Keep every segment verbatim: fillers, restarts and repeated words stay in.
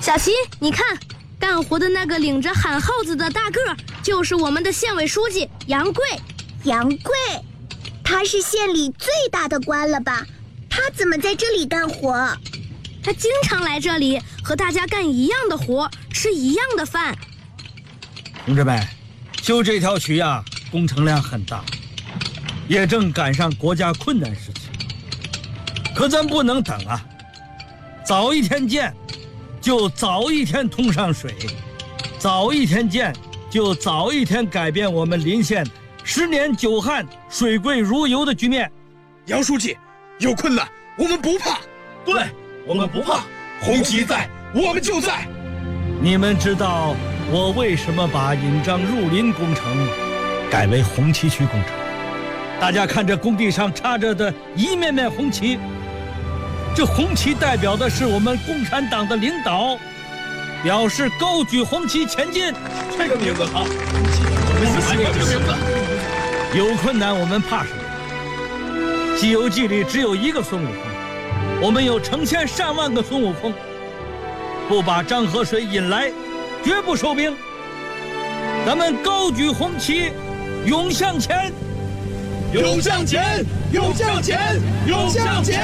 小齐，你看，干活的那个领着喊号子的大个儿，就是我们的县委书记杨贵。 杨贵，他是县里最大的官了吧？他怎么在这里干活？ 他经常来这里和大家干一样的活，吃一样的饭。 同志们，修这条渠啊，工程量很大，也正赶上国家困难时期。可咱不能等啊，早一天建，就早一天通上水；早一天建，就早一天改变我们临县十年久旱、水贵如油的局面。 杨书记，有困难我们不怕。 对，我们不怕。 红旗在，我们就在。 你们知道我为什么把引章入林工程改为红旗区工程？大家看这工地上插着的一面面红旗，这红旗代表的是我们共产党的领导，表示高举红旗前进。 这个名字好，我们喜欢这个名字。 有困难我们怕什么？《西游记》里只有一个孙悟空，我们有成千上万个孙悟空，不把漳河水引来，绝不收兵。咱们高举红旗，勇向前， 勇向前，勇向前，勇向前！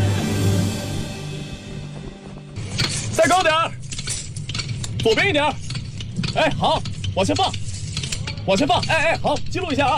再高点儿，左边一点儿。哎，好，往前放，往前放。哎哎，好，记录一下啊。